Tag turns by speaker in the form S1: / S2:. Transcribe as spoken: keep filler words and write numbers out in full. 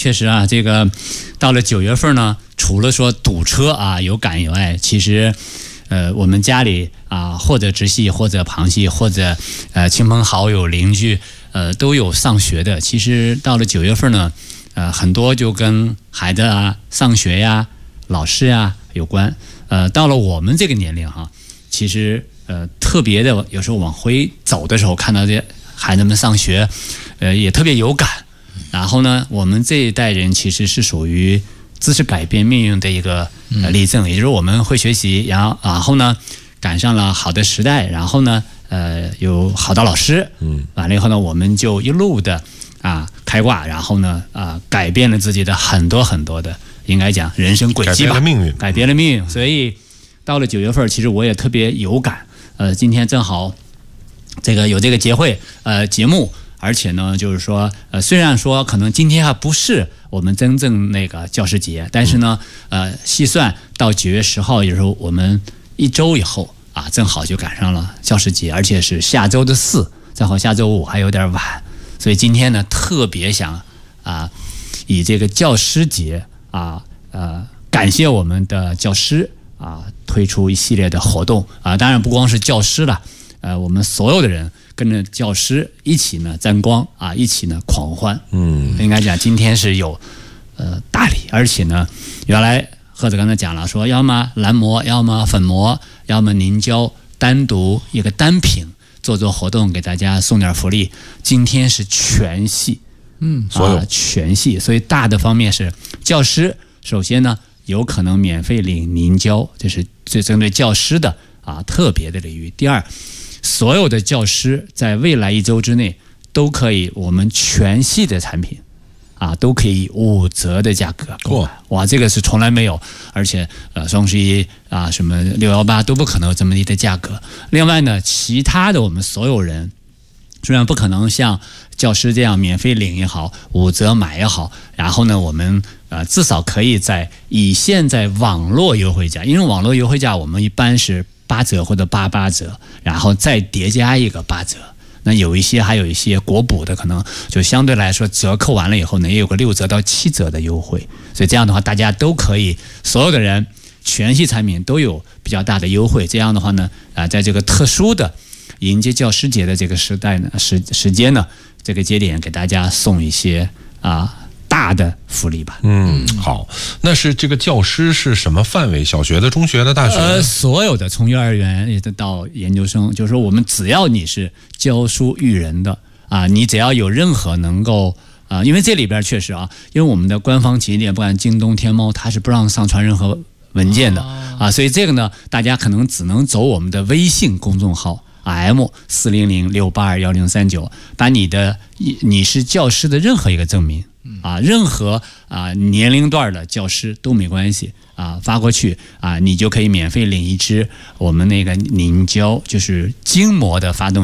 S1: 确实啊，这个到了九月份呢，除了说堵车啊有感以外，其实呃我们家里啊或者直系或者旁系或者呃亲朋好友邻居呃都有上学的。其实到了九月份呢，呃很多就跟孩子啊上学呀、老师呀有关。呃到了我们这个年龄哈，其实呃特别的有时候往回走的时候，看到这孩子们上学，呃也特别有感。然后呢，我们这一代人其实是属于知识改变命运的一个呃例证，也就是我们会学习，然后然后呢赶上了好的时代，然后呢呃有好的老师，嗯，完了以后呢，我们就一路的啊开挂，然后呢啊改变了自己的很多很多的，应该讲人生轨迹吧，
S2: 改变了命运，
S1: 改变了命运。所以到了九月份，其实我也特别有感。呃，今天正好这个有这个节会呃节目。而且呢，就是说，呃，虽然说可能今天还不是我们真正那个教师节，但是呢，呃，细算到九月十号，也就是我们一周以后啊，正好就赶上了教师节，而且是下周的四，正好下周五还有点晚，所以今天呢，特别想啊，以这个教师节啊，呃，感谢我们的教师啊，推出一系列的活动啊，当然不光是教师了，呃，我们所有的人。跟着教师一起呢沾光啊，一起呢狂欢。嗯，应该讲今天是有呃大礼，而且呢，原来贺子刚才讲了，说要么蓝膜，要么粉膜，要么凝胶，单独一个单品做做活动，给大家送点福利。今天是全系，嗯，所有、啊、全系，所以大的方面是教师，首先呢有可能免费领凝胶，这是最针对教师的啊特别的领域。第二。所有的教师在未来一周之内都可以，我们全系的产品啊，都可以五折的价格购买。哇，这个是从来没有，而且呃，双十一啊，什么六幺八都不可能有这么低的价格。另外呢，其他的我们所有人虽然不可能像教师这样免费领也好，五折买也好，然后呢，我们呃至少可以在以现在网络优惠价，因为网络优惠价我们一般是。八折或者八八折，然后再叠加一个八折。那有一些还有一些国补的，可能就相对来说折扣完了以后呢，也有个六折到七折的优惠。所以这样的话，大家都可以，所有的人全系产品都有比较大的优惠。这样的话呢，啊，在这个特殊的迎接教师节的这个时代呢，时时间呢，这个节点给大家送一些啊。大的福利吧。
S2: 嗯，好，那是这个教师是什么范围？小学的、中学的、大学的？
S1: 呃，所有的，从幼儿园一直到研究生，就是说我们只要你是教书育人的啊，你只要有任何能够啊，因为这里边确实啊，因为我们的官方旗舰店，不管京东、天猫，它是不让上传任何文件的啊，所以这个呢，大家可能只能走我们的微信公众号。M 四零零六八二幺零三九，把你的你是教师的任何一个证明啊，任何啊年龄段的教师都没关系啊，发过去啊，你就可以免费领一支我们那个凝胶，就是筋膜的发动。